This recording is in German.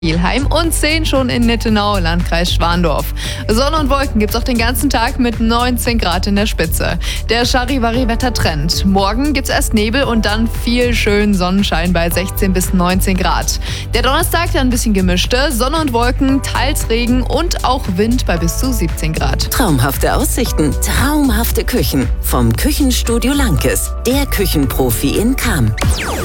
Kelheim und 10 schon in Nittenau, Landkreis Schwandorf. Sonne und Wolken gibt's auch den ganzen Tag mit 19 Grad in der Spitze. Der Charivari-Wettertrend. Morgen gibt's erst Nebel und dann viel schön Sonnenschein bei 16 bis 19 Grad. Der Donnerstag dann ein bisschen gemischter, Sonne und Wolken, teils Regen und auch Wind bei bis zu 17 Grad. Traumhafte Aussichten, traumhafte Küchen. Vom Küchenstudio Lankes, der Küchenprofi in Cham.